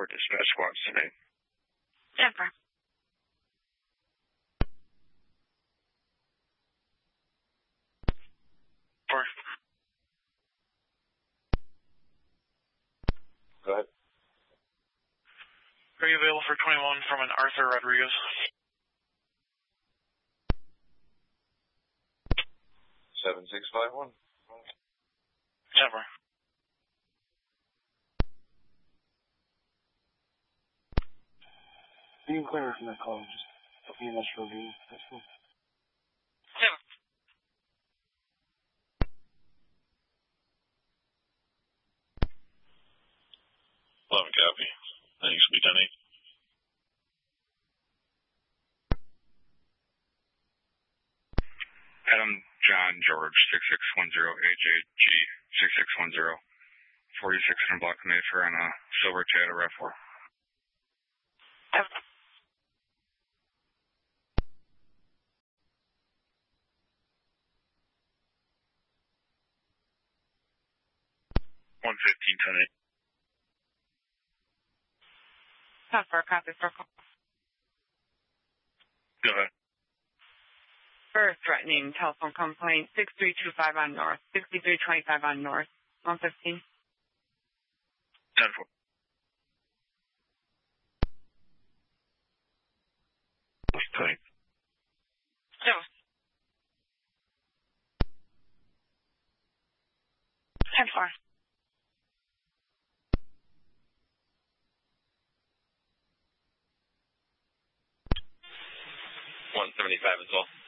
4 dispatch squads today. Denver. Go ahead. Are you available for 21 from an Arthur Rodriguez? 7651. Denver. You can clear her from that call. Just help me in that review. That's cool. Denver. 11 copy. Thanks, Lieutenant. Adam John George 6610 AJG 6610 4600 block Mayfair on a silver Toyota RAV4. Denver. $115.10. Denver, copy circle. Go ahead. For threatening telephone complaint, 6325 on North, 6325 on North, 115. 10-4. Tight. Denver. 10-4. $175 as well.